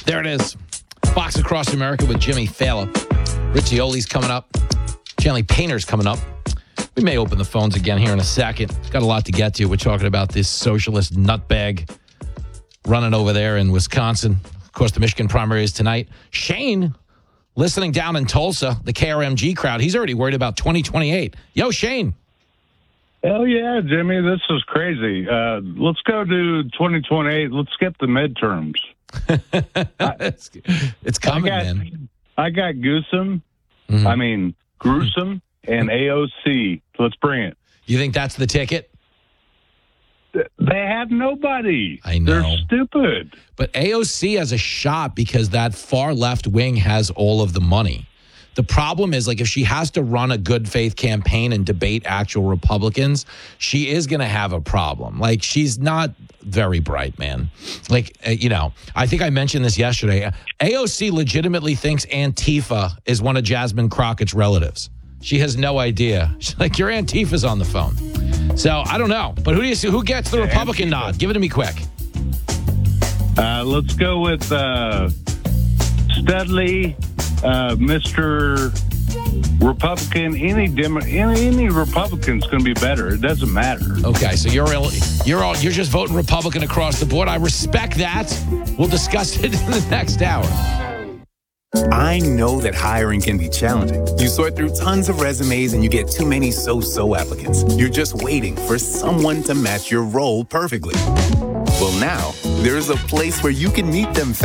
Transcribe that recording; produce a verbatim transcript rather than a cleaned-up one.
There it is. Fox Across America with Jimmy Fallon. Richie Oli's coming up. Chanley Painter's coming up. We may open the phones again here in a second. Got a lot to get to. We're talking about this socialist nutbag running over there in Wisconsin. Of course, the Michigan primary is tonight. Shane, listening down in Tulsa, the K R M G crowd, he's already worried about twenty twenty-eight. Yo, Shane. Hell yeah, Jimmy. This is crazy. Uh, let's go to twenty twenty-eight. Let's skip the midterms. it's, it's coming, I got, man. I got Goosum, Mm-hmm. I mean, Gruesome, and A O C. Let's bring it. You think that's the ticket? They have nobody. I know. They're stupid. But A O C has a shot because that far left wing has all of the money. The problem is, like, if she has to run a good faith campaign and debate actual Republicans, she is going to have a problem. Like, she's not very bright, man. Like, uh, you know, I think I mentioned this yesterday. A O C legitimately thinks Antifa is one of Jasmine Crockett's relatives. She has no idea. She's like, your Antifa's on the phone. So I don't know. But who do you see? Who gets the Republican nod? Give it to me quick. Uh, let's go with uh, Studley, uh, Mister Republican. Any Demo- any, any Republican's going to be better. It doesn't matter. Okay, so you're you're all, you're just voting Republican across the board. I respect that. We'll discuss it in the next hour. I know that hiring can be challenging. You sort through tons of resumes and you get too many so-so applicants. You're just waiting for someone to match your role perfectly. Well, now, there's a place where you can meet them fast.